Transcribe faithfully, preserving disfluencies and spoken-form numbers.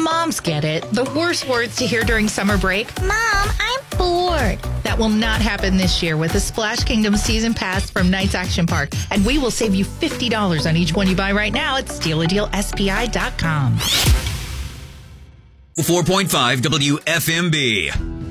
Moms get it. The worst words to hear during summer break. Mom, I'm bored. That will not happen this year with the Splash Kingdom Season Pass from Knights Action Park. And we will save you fifty dollars on each one you buy right now at steal a deal S P I dot com. four point five W F M B.